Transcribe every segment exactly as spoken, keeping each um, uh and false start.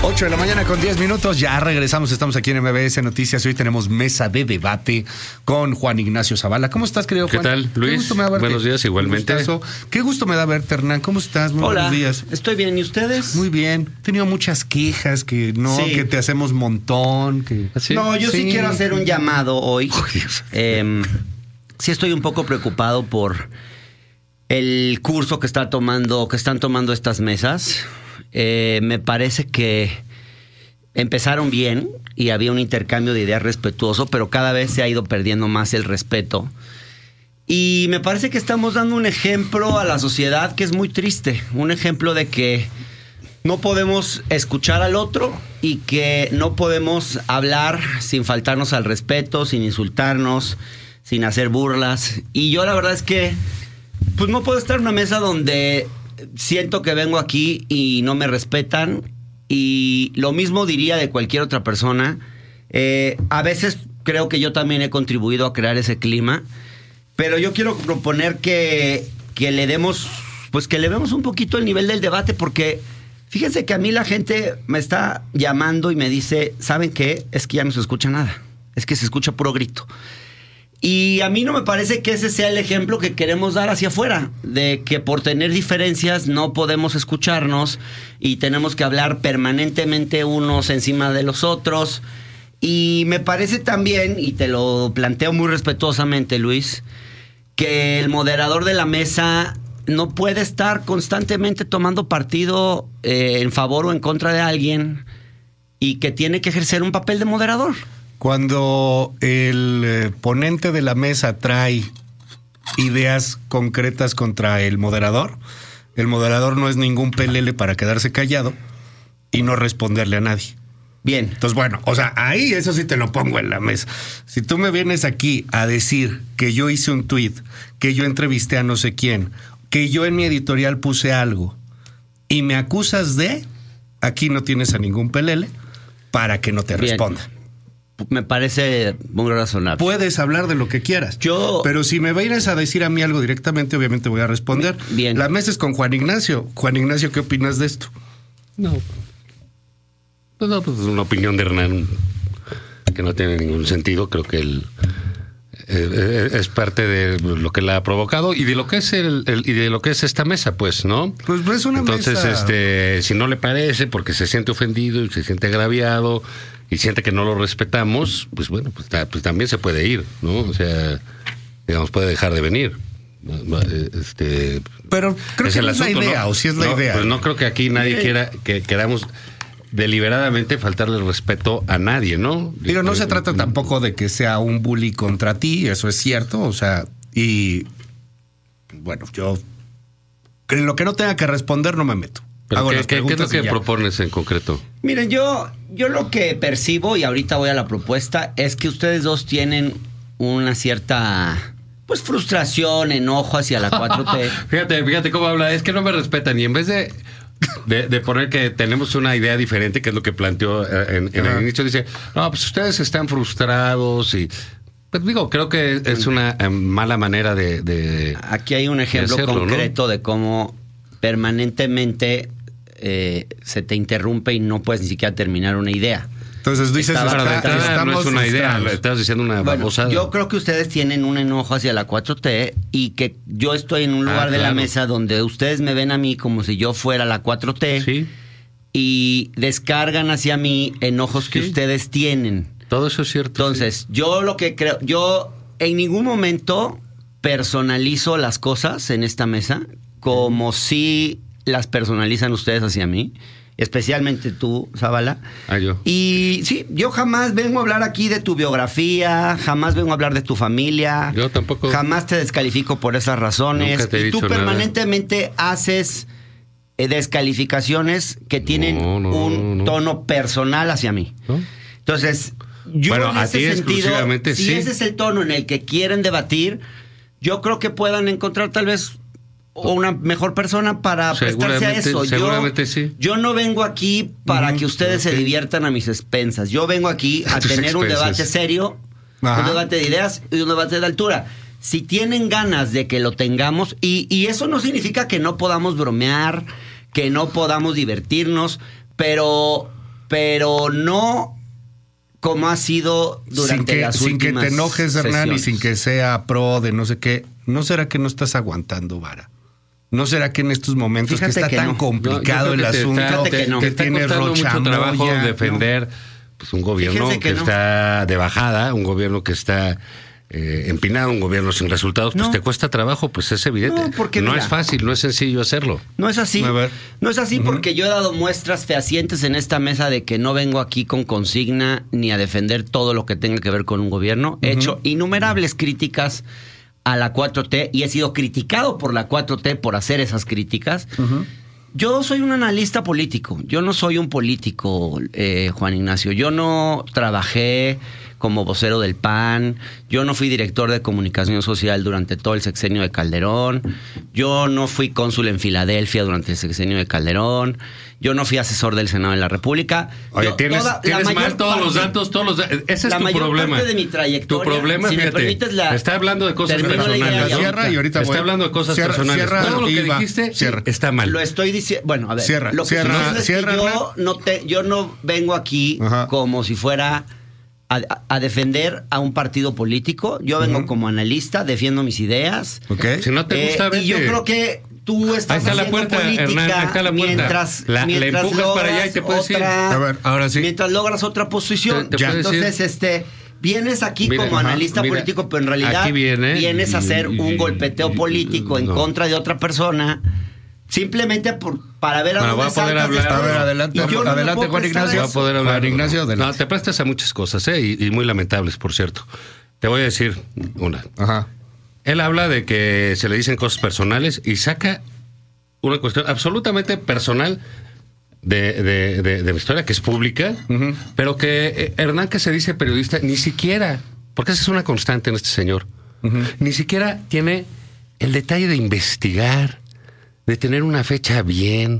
ocho de la mañana con diez minutos, ya regresamos, estamos aquí en M B S Noticias. Hoy tenemos mesa de debate con Juan Ignacio Zavala. ¿Cómo estás, querido Juan? ¿Qué tal, Luis? Qué gusto me da verte. Buenos días, igualmente. Qué gusto me da verte, Hernán. ¿Cómo estás? Muy Hola, buenos días. Estoy bien, ¿y ustedes? Muy bien. He tenido muchas quejas que no, sí. que te hacemos montón. Que... ¿Sí? No, yo sí. sí quiero hacer un llamado hoy. Oh, eh, sí estoy un poco preocupado por el curso que está tomando, que están tomando estas mesas. Eh, me parece que empezaron bien y había un intercambio de ideas respetuoso, pero cada vez se ha ido perdiendo más el respeto. Y me parece que estamos dando un ejemplo a la sociedad que es muy triste. Un ejemplo de que no podemos escuchar al otro y que no podemos hablar sin faltarnos al respeto, sin insultarnos, sin hacer burlas. Y yo la verdad es que pues no puedo estar en una mesa donde siento que vengo aquí y no me respetan, y lo mismo diría de cualquier otra persona. Eh, a veces creo que yo también he contribuido a crear ese clima, pero yo quiero proponer que, que le demos, pues que le vemos un poquito el nivel del debate, porque fíjense que a mí la gente me está llamando y me dice, ¿saben qué? Es que ya no se escucha nada, es que se escucha puro grito. Y a mí no me parece que ese sea el ejemplo que queremos dar hacia afuera, de que por tener diferencias no podemos escucharnos y tenemos que hablar permanentemente unos encima de los otros. Y me parece también, y te lo planteo muy respetuosamente, Luis, que el moderador de la mesa no puede estar constantemente tomando partido eh, en favor o en contra de alguien, y que tiene que ejercer un papel de moderador. Cuando el eh, ponente de la mesa trae ideas concretas contra el moderador, el moderador no es ningún pelele para quedarse callado y no responderle a nadie. Bien. Entonces, bueno, o sea, ahí eso sí te lo pongo en la mesa. Si tú me vienes aquí a decir que yo hice un tuit, que yo entrevisté a no sé quién, que yo en mi editorial puse algo y me acusas de, aquí no tienes a ningún pelele para que no te Bien. responda. Me parece muy razonable. Puedes hablar de lo que quieras. Yo... Pero si me vienes a decir a mí algo directamente, obviamente voy a responder. Bien. La mesa es con Juan Ignacio. Juan Ignacio, ¿qué opinas de esto? No. Pues no, pues una opinión de Hernán que no tiene ningún sentido. Creo que él eh, es parte de lo que la ha provocado y de lo que es el, el y de lo que es esta mesa, pues, ¿no? Pues es una Entonces, mesa. este, si no le parece, porque se siente ofendido y se siente agraviado y siente que no lo respetamos, pues bueno, pues, pues también se puede ir, ¿no? O sea, digamos, puede dejar de venir. Este, pero creo que no es la idea, ¿no? O si es la no, idea. Pues no creo que aquí nadie quiera que queramos deliberadamente faltarle el respeto a nadie, ¿no? Digo, no se trata tampoco de que sea un bully contra ti, eso es cierto, o sea, y bueno, yo en lo que no tenga que responder no me meto. ¿Pero qué, qué, ¿Qué es lo que propones en concreto? Miren, yo, yo lo que percibo, y ahorita voy a la propuesta, es que ustedes dos tienen una cierta, pues, frustración, enojo hacia la cuatro T. Fíjate, fíjate cómo habla, es que no me respetan, y en vez de, de, de poner que tenemos una idea diferente, que es lo que planteó en, en el inicio, dice, no, pues ustedes están frustrados y... Pues digo, creo que es una eh, mala manera de, de... Aquí hay un ejemplo hacerlo, concreto, ¿no? De cómo permanentemente... Eh, se te interrumpe y no puedes ni siquiera terminar una idea. Entonces dices, Estaba, está, está, estamos no es una idea, estás diciendo una bueno, babosada. Yo creo que ustedes tienen un enojo hacia la cuatro T y que yo estoy en un lugar ah, de claro. la mesa donde ustedes me ven a mí como si yo fuera la cuatro T, ¿sí? Y descargan hacia mí enojos sí. que ustedes tienen. Todo eso es cierto. Entonces, sí. yo lo que creo, yo en ningún momento personalizo las cosas en esta mesa como si las personalizan ustedes hacia mí, especialmente tú, Zavala. Ah, yo. Y sí, yo jamás vengo a hablar aquí de tu biografía, jamás vengo a hablar de tu familia. Yo tampoco. Jamás te descalifico por esas razones. Nunca te he y dicho tú permanentemente nada. haces eh, descalificaciones que tienen no, no, un no. tono personal hacia mí. ¿No? Entonces, yo bueno, en a ese ti sentido, si sí. ese es el tono en el que quieren debatir, yo creo que puedan encontrar tal vez o una mejor persona para prestarse a eso. Seguramente yo, sí. Yo no vengo aquí para mm, que ustedes okay. se diviertan a mis expensas. Yo vengo aquí a, a tener expensas. un debate serio, Ajá. un debate de ideas y un debate de altura. Si tienen ganas de que lo tengamos, y, y eso no significa que no podamos bromear, que no podamos divertirnos, pero pero no como ha sido durante sin que, las sin últimas que te enojes, Hernán, y sesiones. sin que sea pro de no sé qué. ¿No será que no estás aguantando vara? ¿No será que en estos momentos Fíjate que está que tan no. complicado No, el yo creo que te asunto, está- Fíjate que te- no. te que está tiene costando mucho Rocha trabajo Moya, defender pues, un gobierno Fíjense que, que no. está de bajada, un gobierno que está eh, empinado, un gobierno sin resultados, pues No. te cuesta trabajo, pues es evidente. No, porque no mira. es fácil, no es sencillo hacerlo. No es así. A ver. No es así porque yo he dado muestras fehacientes en esta mesa de que no vengo aquí con consigna ni a defender todo lo que tenga que ver con un gobierno. He hecho innumerables críticas a la cuatro T y he sido criticado por la cuatro T por hacer esas críticas. Yo soy un analista político. Yo no soy un político, eh, Juan Ignacio. Yo no trabajé como vocero del P A N. Yo no fui director de comunicación social durante todo el sexenio de Calderón. Yo no fui cónsul en Filadelfia durante el sexenio de Calderón. Yo no fui asesor del Senado de la República. Oye, Yo, tienes, toda- la tienes mayor mal todos los parte- datos, todos los da- ese es la tu mayor problema. parte de mi trayectoria, Tu problema, si me fíjate, permites la- está hablando de cosas termino la idea personales. y ¿no? Cierra y ahorita está voy. hablando de cosas Cierra, personales. cierra Todo lo y que va. dijiste Cierra. está mal. Lo estoy diciendo. Bueno, a ver. Cierra, lo que cierra, sucede es que cierra, yo Hernán. no te, yo no vengo aquí Ajá. como si fuera a, a defender a un partido político. Yo vengo como analista, defiendo mis ideas. ¿Ok? Si no te Eh, gusta, vete. y yo creo que tú estás Ahí está la haciendo puerta, política Hernán, ahí está la puerta. mientras, La- la mientras empujas para allá y te logras puedes ir. otra- A ver, ahora sí. Mientras logras otra posición. Te- te Ya. puedes ir. Entonces, este... Vienes aquí Mira, como ajá, analista mira, político, pero en realidad aquí viene vienes a hacer y- un y- golpeteo y- político en no. contra de otra persona, simplemente por, para ver a Bueno, dónde voy a poder saltas hablar. después. A ver, adelante, Y yo no me adelante, puedo Juan prestar Ignacio. a Va a eso. poder hablar. Juan Ignacio, no, adelante. te prestas a muchas cosas, ¿eh? Y, y muy lamentables, por cierto. Te voy a decir una. Ajá. Él habla de que se le dicen cosas personales y saca una cuestión absolutamente personal de, de, de, de mi historia, que es pública, Ujú. pero que eh, Hernán, que se dice periodista, ni siquiera, porque esa es una constante en este señor, Ujú. ni siquiera tiene el detalle de investigar, de tener una fecha bien.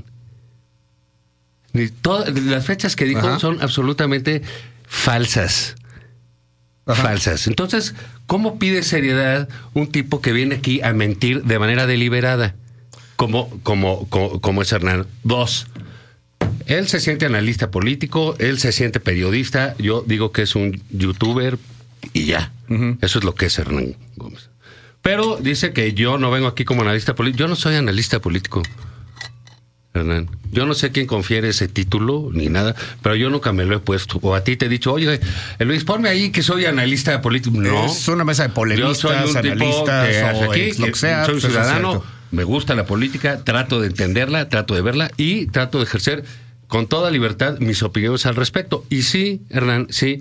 Ni todas las fechas que dijo Ajá. son absolutamente falsas. Ajá. Falsas. Entonces, ¿cómo pide seriedad un tipo que viene aquí a mentir de manera deliberada? Como, como, como, como es Hernán. Dos, él se siente analista político, él se siente periodista, yo digo que es un youtuber y ya. Ujú. Eso es lo que es Hernán Gómez. Pero dice que yo no vengo aquí como analista político. Yo no soy analista político, Hernán. Yo no sé quién confiere ese título ni nada, pero yo nunca me lo he puesto. O a ti te he dicho, oye, Luis, ponme ahí que soy analista político. No. Es una mesa de Yo polemistas, soy un tipo analistas que hace o aquí, ex lo que que sea. soy un pues eso es ciudadano, cierto. me gusta la política, trato de entenderla, trato de verla y trato de ejercer con toda libertad mis opiniones al respecto. Y sí, Hernán, sí,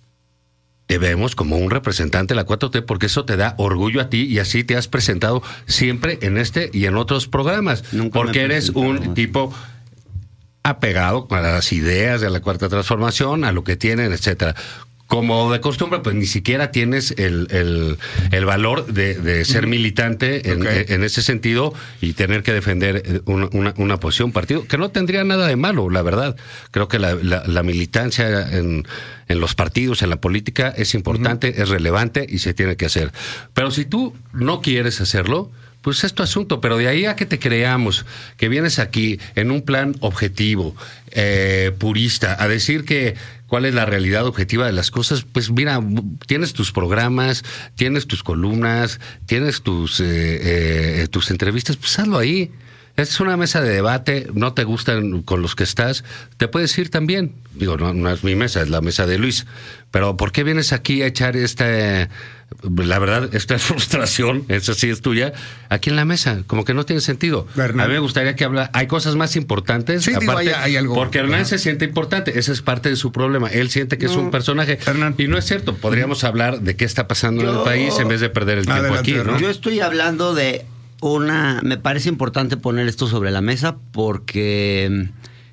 te vemos como un representante de la cuatro T porque eso te da orgullo a ti y así te has presentado siempre en este y en otros programas. Nunca Porque me he eres presentado un más. tipo apegado a las ideas de la cuarta transformación, a lo que tienen, etcétera. Como de costumbre, pues ni siquiera tienes el, el, el valor de, de ser militante en, Ok. en ese sentido y tener que defender una, una, una posición, un partido, que no tendría nada de malo, la verdad. Creo que la, la, la militancia en, en los partidos, en la política, es importante, uh-huh. es relevante y se tiene que hacer. Pero si tú no quieres hacerlo, pues es tu asunto, pero de ahí a que te creamos, que vienes aquí en un plan objetivo, eh, purista, a decir que cuál es la realidad objetiva de las cosas, pues mira, tienes tus programas, tienes tus columnas, tienes tus, eh, eh, tus entrevistas, pues hazlo ahí. Es una mesa de debate, no te gustan con los que estás, te puedes ir también. Digo, no, no es mi mesa, es la mesa de Luis. Pero ¿por qué vienes aquí a echar esta, la verdad, esta frustración, esa sí es tuya, aquí en la mesa? Como que no tiene sentido. Hernán. A mí me gustaría que habla, hay cosas más importantes, Sí, digo, aparte, hay- hay algo. porque Hernán Ajá. se siente importante, ese es parte de su problema. Él siente que es No, un personaje. Hernán. Y no es cierto, podríamos hablar de qué está pasando en Yo- el país en vez de perder el tiempo Adelante, aquí, ¿no? Hernán. Yo estoy hablando de una... Me parece importante poner esto sobre la mesa porque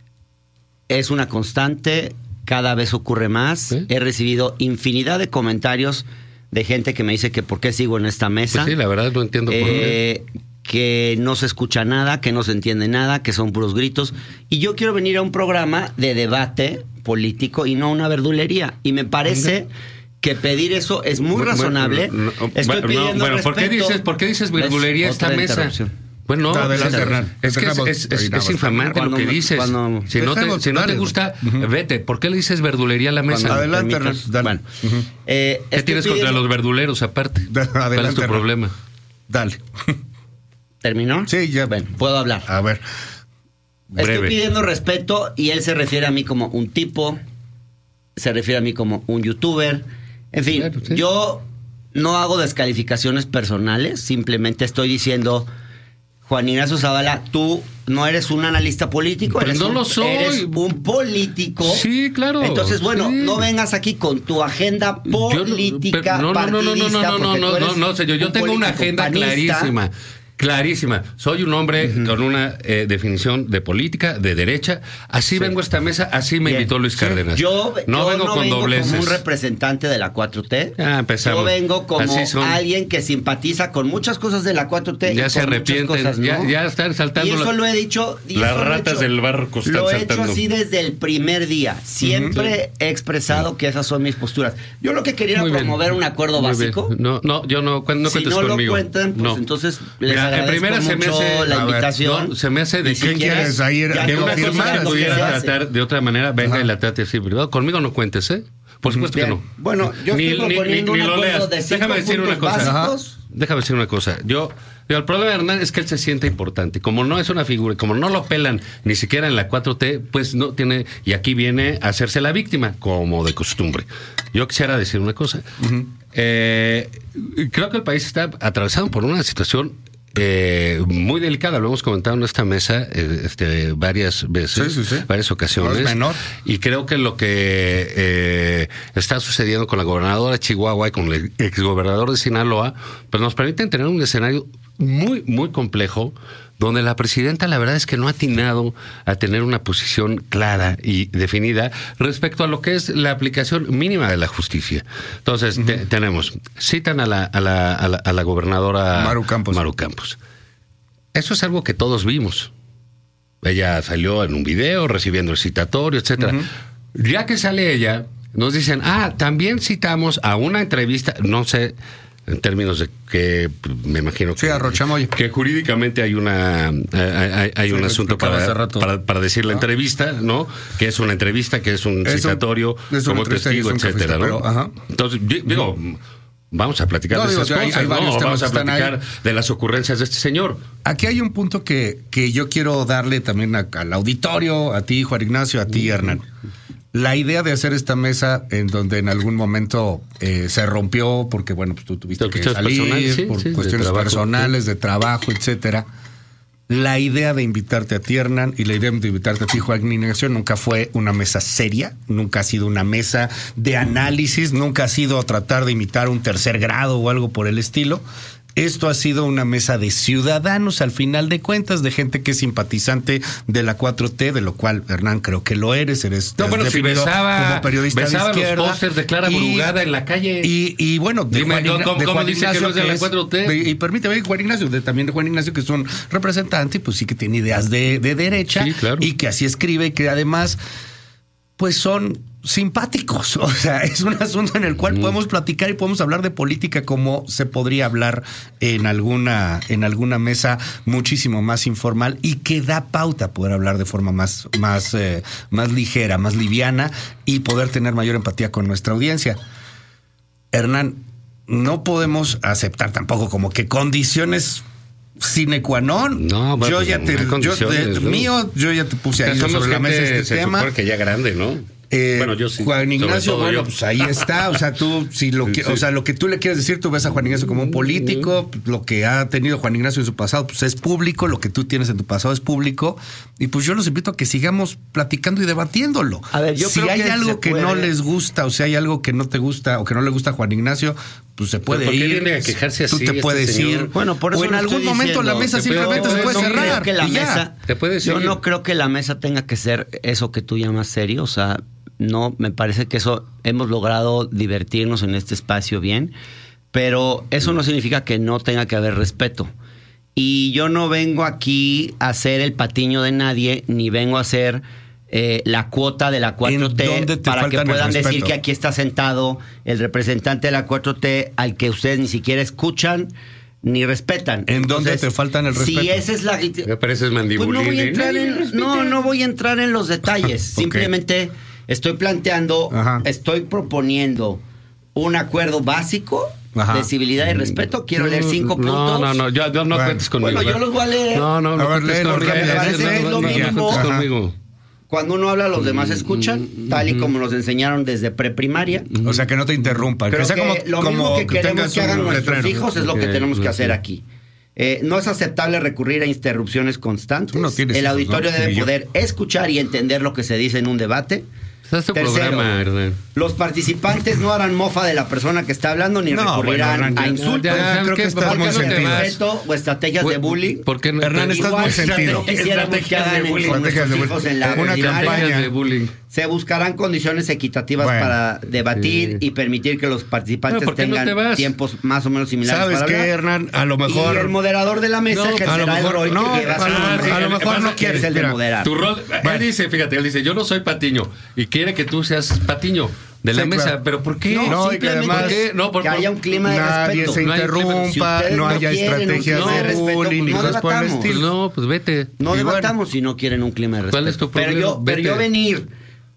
es una constante, cada vez ocurre más. ¿Sí? He recibido infinidad de comentarios de gente que me dice que por qué sigo en esta mesa. Pues sí, la verdad no entiendo por qué. Eh, que no se escucha nada, que no se entiende nada, que son puros gritos. Y yo quiero venir a un programa de debate político y no a una verdulería. Y me parece que pedir eso es muy Bueno, razonable. bueno, no, Estoy bueno, pidiendo bueno, ¿por qué respeto. dices, por qué dices verdulería Es esta otra mesa? interrupción. Bueno, no, Adelante, es, Hernán. es que es, es, es, es infamante Cuando lo que me- dices. cuando- Si no te, Dejemos, si no te dale. gusta, vete. ¿Por qué le dices verdulería a la mesa? Cuando Adelante, permitas. Hernán, dale. Bueno, eh, ¿Qué estoy tienes contra pidiendo- los verduleros aparte? Adelante, ¿Cuál es tu Hernán. problema? Dale. ¿Terminó? Sí, ya. Bueno, puedo hablar. A ver. Breve. Estoy pidiendo respeto y él se refiere a mí como un tipo, se refiere a mí como un youtuber. En fin, Claro, sí. yo no hago descalificaciones personales, simplemente estoy diciendo, Juan Ignacio Zavala, tú no eres un analista político, Pero eres, no un, lo soy. eres un político. Sí, claro. Entonces, bueno, Sí. no vengas aquí con tu agenda Yo no- política pero no, no, no, no, no, partidista, no, no, porque tú no, eres no, no, señor. Yo un tengo una político agenda panista. clarísima. Clarísima. Soy un hombre con una eh, definición de política, de derecha. Así vengo a esta mesa, así me Bien. invitó Luis Sí. Cárdenas. Yo no yo vengo no con vengo dobleces. como un representante de la cuatro T. Ah, empezamos. Yo vengo como Así son. alguien que simpatiza con muchas cosas de la cuatro T. Ya y se con muchas arrepienten, cosas, ¿no? ya- ya están saltando Y eso la- lo he dicho. y las eso lo he ratas hecho- del barco están Lo he saltando. hecho así desde el primer día. Siempre he expresado que esas son mis posturas. Yo lo que quería era Muy bien. promover un acuerdo Muy básico. bien. No, no, yo no, cu- no Si cuentes no lo conmigo. cuentan, pues No. entonces les Mira, en agradezco primera se me mucho hace la a ver, invitación. no, se me hace de Y si ¿Qué quieres? Ahí era- ya que Que no lo una cosa firmaras. que lo que pudieras se hace. tratar de otra manera, venga Ajá. y la trate así privado. Conmigo no cuentes, ¿eh? Por supuesto Bien. que no. Bueno, yo estoy proponiendo un lo acuerdo leas. de cinco Déjame decir una puntos cosa. básicos. Déjame decir una cosa. Yo, yo, el problema de Hernán es que él se siente importante. Como no es una figura, como no lo pelan ni siquiera en la cuatro T, pues no tiene. Y aquí viene a hacerse la víctima, como de costumbre. Yo quisiera decir una cosa. Eh, creo que el país está atravesado por una situación eh, muy delicada. Lo hemos comentado en esta mesa eh, este, varias veces, Sí, sí, sí. varias ocasiones. No es menor. Y creo que lo que eh, está sucediendo con la gobernadora de Chihuahua y con el exgobernador de Sinaloa, pues nos permiten tener un escenario muy, muy complejo, donde la presidenta la verdad es que no ha atinado a tener una posición clara y definida respecto a lo que es la aplicación mínima de la justicia. Entonces, te- tenemos, citan a la, a la, a la, a la gobernadora Maru Campos. Maru Campos. Eso es algo que todos vimos. Ella salió en un video recibiendo el citatorio, etcétera. Ya que sale ella, nos dicen, ah, también citamos a una entrevista, no sé, en términos de que me imagino Sí, que, a Rochamoya. que jurídicamente hay una hay, hay- hay Sí, un lo asunto explicaba hace para, rato. para, para decir la Ah. entrevista, ¿no? Que es una entrevista, que es un Es un- citatorio es una como entrevista y testigo, es un etcétera, cafecito, ¿no? pero, ajá. Entonces, di- digo, vamos a platicar No, de digo, esas hay- cosas, hay varios ¿no? temas Vamos a que están ahí. platicar de las ocurrencias de este señor. Aquí hay un punto que, que yo quiero darle también a- al auditorio, a ti, Juan Ignacio, a ti, Hernán. La idea de hacer esta mesa en donde en algún momento eh, se rompió porque, bueno, pues tú tuviste Por que cuestiones salir, personales, sí, por sí, de cuestiones trabajo, personales, de trabajo, etcétera. La idea de invitarte a ti, Hernán, y la idea de invitarte a ti, Juan Ignacio, nunca fue una mesa seria, nunca ha sido una mesa de análisis, nunca ha sido tratar de imitar un tercer grado o algo por el estilo. Esto ha sido una mesa de ciudadanos, al final de cuentas, de gente que es simpatizante de la cuatro T, de lo cual, Hernán, creo que lo eres. Eres No, has bueno, si definido besaba, como periodista de besaba los izquierda. pósters de Clara Y- Brugada en la calle. Y, y bueno, de Dime, Juan, ¿cómo- Igna- cómo de Juan dice que Ignacio, no es de la es- cuatro T? de- y permíteme, Juan Ignacio, de- también de Juan Ignacio, que es un representante, pues sí que tiene ideas de, de derecha. Sí, claro. Y que así escribe y que además, pues son simpáticos. O sea, es un asunto en el cual podemos platicar y podemos hablar de política como se podría hablar en alguna, en alguna mesa muchísimo más informal y que da pauta a poder hablar de forma más, más, eh, más ligera, más liviana y poder tener mayor empatía con nuestra audiencia. Hernán, no podemos aceptar tampoco como que condiciones sine qua non. No, bueno, yo pues, ya no te, hay yo, condiciones, de- ¿no? mío, yo ya te puse O sea, ahí somos sobre la mesa gente, este se tema. supone que ya grande, ¿no? Eh, bueno, yo sí. Juan sobre Ignacio, todo bueno, yo. pues ahí está. O sea, tú, si lo que, Sí. o sea, lo que tú le quieres decir, tú ves a Juan Ignacio como un político. Lo que ha tenido Juan Ignacio en su pasado, pues es público. Lo que tú tienes en tu pasado es público. Y pues yo los invito a que sigamos platicando y debatiéndolo. A ver, yo si creo hay que algo se que puede- no les gusta, o si hay algo que no te gusta o que no le gusta a Juan Ignacio, pues se puede ¿por qué ir. viene a quejarse tú así te este puedes señor? ir. Bueno, por eso o en lo algún estoy momento la diciendo. mesa Te puede- simplemente te se puede- puede no cerrar. creo que la y ya. mesa, Te puedes yo seguir. no creo que la mesa tenga que ser eso que tú llamas serio. O sea, no, me parece que eso hemos logrado divertirnos en este espacio bien, pero eso no significa que no tenga que haber respeto. Y yo no vengo aquí a ser el patiño de nadie, ni vengo a ser eh, la cuota de la cuatro ¿En T dónde te para que faltan el puedan decir respeto? que aquí está sentado el representante de la cuatro T al que ustedes ni siquiera escuchan, ni respetan. ¿En dónde Entonces, te faltan el respeto? Si esa es la... Me pareces mandibulín. Pues no voy a ¿eh? entrar en, no, no voy a entrar en los detalles. Ok. Simplemente estoy planteando, Ajá. estoy proponiendo un acuerdo básico Ajá. de civilidad y respeto. Quiero leer cinco puntos. No, no, no, yo, yo no Bueno. cuentes conmigo. Bueno, yo los voy a leer. No, no, no A ver, cuentes léelo conmigo. rápido. No, Parece no, que es no, lo no mismo. cuentes Ajá. conmigo. Cuando uno habla, los demás escuchan, tal y como nos enseñaron desde preprimaria. O sea, que no te interrumpan. Creo que sea que como, lo como mismo que queremos tengas que hagan un nuestros letrero. hijos es lo que Ok, tenemos que ok. hacer aquí. Eh, no es aceptable recurrir a interrupciones constantes. Tú no tienes El hijos, auditorio ¿no? debe Ni yo. poder escuchar y entender lo que se dice en un debate. Es tu Tercero, programa, Hernán. Los participantes no harán mofa de la persona que está hablando ni No, recurrirán bueno, Hernán, a ya- insultos, ya, creo ¿sabes que qué? estás ¿Por muy qué no te sentido. vas? respeto o estrategias de bullying. ¿Por qué no? Hernán, estás Igual muy sentido. no quisiéramos que hagan en- con Estrategias de nuestros bullying. hijos en la Una primaria. campaña. de bullying. Se buscarán condiciones equitativas Bueno. para debatir Sí. y permitir que los participantes Bueno, ¿por qué no tengan te vas? tiempos más o menos similares ¿Sabes para qué, hablar. Hernán? A lo mejor... Y el moderador de la mesa No, ejercerá a lo mejor- el rol no, que va a lo- a a lo mejor no quiere quieres, el de mira, moderar. Tu rol, Bueno. él dice, fíjate, él dice, yo no soy Patiño y quiere que tú seas Patiño de la Sí, mesa, claro. pero ¿por qué? No, No, y que simplemente además- ¿Por qué? No, por- que haya un clima de Nadie respeto. se No hay clima- interrumpa, si ustedes no no haya quieren un estrategias clima de de respeto, bullying pues ni no cosas por el debatamos. Pues estilo. no, pues vete. No Y debatamos bueno. si no quieren un clima de respeto. ¿Cuál es tu pero problema? yo, pero Vete. yo venir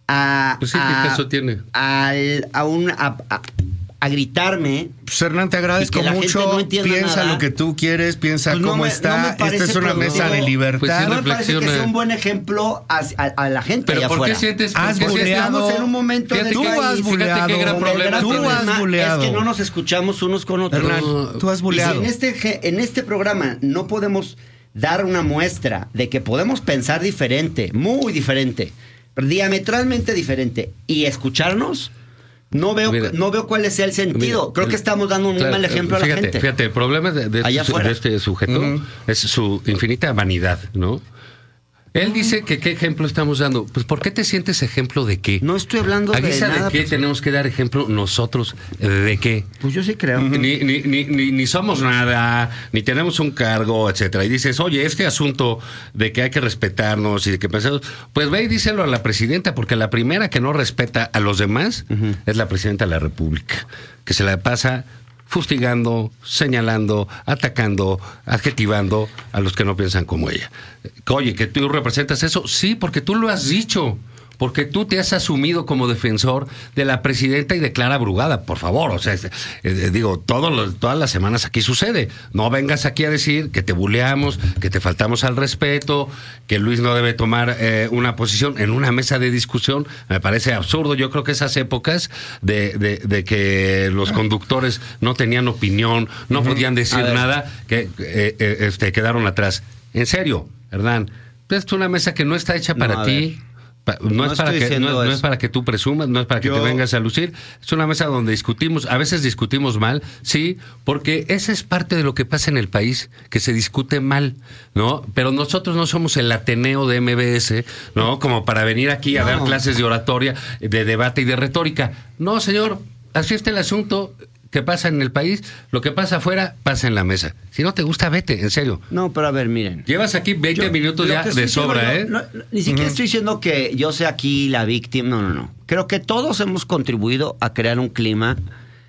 a, Pues sí, ¿qué a, caso tiene? al- a, un, a, a- a gritarme. Pues, Hernán, te agradezco Y que la gente mucho. no entienda Piensa nada. lo que tú quieres, piensa Pues no cómo me- está. no me parece Esta es una productivo. mesa de Pues libertad. sí, No me parece que reflexiona. sea un buen ejemplo a, a- a la gente Pero allá ¿por qué afuera. sientes por Has qué sientes- buleado. Estamos en un momento Fíjate del que- país. Tú has fíjate buleado. qué gran donde el problema gran Tú tienes. has problema buleado. es que no nos escuchamos unos con otros. Hernán, No. tú has Y si buleado. en este, ge- en este programa no podemos dar una muestra de que podemos pensar diferente, muy diferente, diametralmente diferente, y escucharnos, no veo, Mira, no veo cuál es el sentido. Mira, Creo el- que estamos dando un muy claro, mal ejemplo a la fíjate, gente. Fíjate, el problema de, de Allá este, afuera. de este sujeto Ujú. es su infinita vanidad, ¿no? Él dice que qué ejemplo estamos dando. Pues ¿por qué te sientes ejemplo de qué? No estoy hablando ¿A de guisa nada. de qué pues, tenemos que dar ejemplo nosotros? ¿De qué? pues yo sí creo. Ni, ni, ni, ni, ni somos nada, ni tenemos un cargo, etcétera. Y dices, oye, este asunto de que hay que respetarnos y de que pensamos, pues ve y díselo a la presidenta, porque la primera que no respeta a los demás es la presidenta de la República, que se la pasa fustigando, señalando, atacando, adjetivando a los que no piensan como ella. Oye, que tú representas eso, sí, porque tú lo has dicho. Porque tú te has asumido como defensor de la presidenta y de Clara Brugada, por favor. O sea, eh, eh, digo, todos los, todas las semanas aquí sucede. No vengas aquí a decir que te buleamos, que te faltamos al respeto, que Luis no debe tomar eh, una posición en una mesa de discusión. Me parece absurdo. Yo creo que esas épocas de, de, de que los conductores no tenían opinión, no podían decir A ver. nada, que eh, eh, este, quedaron atrás. En serio, Hernán, es una mesa que no está hecha No, para a ti. ver. Pa- No, No es para estoy que, no, diciendo es- no es eso. para que tú presumas, no es para que Yo- te vengas a lucir. Es una mesa donde discutimos, a veces discutimos mal, sí, porque esa es parte de lo que pasa en el país, que se discute mal, ¿no? Pero nosotros no somos el Ateneo de M B S, ¿no? Como para venir aquí a No. dar clases de oratoria, de debate y de retórica. No, señor, así está el asunto que pasa en el país, lo que pasa afuera, pasa en la mesa. Si no te gusta, vete, en serio. No, pero a ver, miren. Llevas aquí veinte Yo- minutos lo ya que estoy de sobra, diciendo, ¿eh? no, no, ni siquiera estoy diciendo que yo sea aquí la víctima. No, no, no. Creo que todos hemos contribuido a crear un clima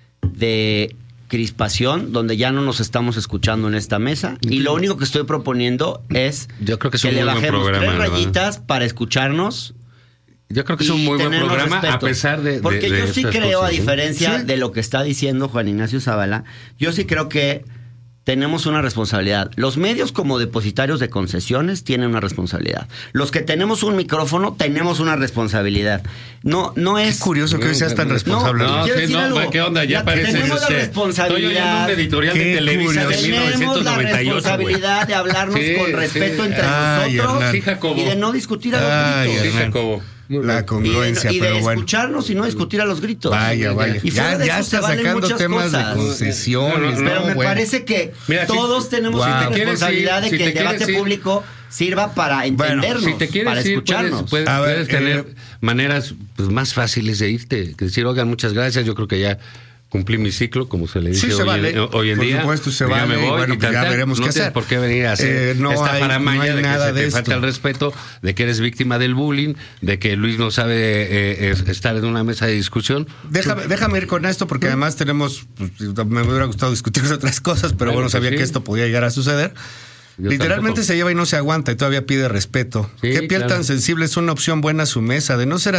de crispación donde ya no nos estamos escuchando en esta mesa. Y lo único que estoy proponiendo es Yo creo que es un le muy buen bajemos programa, tres ¿verdad? rayitas para escucharnos. Yo creo que es un y muy buen tenernos programa, respeto. a pesar de, de- Porque de yo sí estas creo, cosas, a ¿no? diferencia Sí. de lo que está diciendo Juan Ignacio Zavala, yo sí creo que tenemos una responsabilidad. Los medios como depositarios de concesiones tienen una responsabilidad. Los que tenemos un micrófono tenemos una responsabilidad. No, no Qué es... curioso que hoy seas tan No, responsable. No, Quiero sí, decir no, algo. ¿qué onda? Ya La- pareces tenemos la este, responsabilidad. Estoy oyendo un editorial Qué de Televisa de curioso. mil novecientos Tenemos la noventa y ocho, güey. responsabilidad de hablarnos Sí, con respeto sí. entre Ay, nosotros Hernán. Sí, Jacobo. y de no discutir a los Ay, gritos. Sí, Hernán. Jacobo. Muy La bien. congruencia, y de, y de pero bueno. escucharnos y no discutir a los gritos. Vaya, vaya. Y fuera Ya, de ya eso se está valen sacando muchas temas cosas. de concesiones. No, no, Pero no, me bueno. parece que Mira, si- todos tenemos Wow. una Si te quieres responsabilidad ir- de si que te el debate quieres ir- público sirva para entendernos, Si te quieres para ir, escucharnos. puedes, puedes- A ver, puedes tener eh, maneras pues, más fáciles de irte. Que decir, oigan, muchas gracias, yo creo que ya cumplí mi ciclo, como se le dice Sí, se hoy, vale. en, hoy en Por día. supuesto, se Ya vale, me y voy bueno, y pues ya tal, tal. veremos no qué tienes hacer. por qué venir a hacer Eh, no esta hay- faramaya no hay de que nada se te de falta esto. el respeto, de que eres víctima del bullying, de que Luis no sabe eh, es- estar en una mesa de discusión. Déjame, déjame ir con esto porque además tenemos, pues, me hubiera gustado discutir otras cosas, pero Claro bueno, que sabía sí. que esto podía llegar a suceder. Yo Literalmente tampoco. se lleva y no se aguanta y todavía pide respeto. Sí, ¿Qué piel claro. tan sensible? Es una opción buena a su mesa. De no ser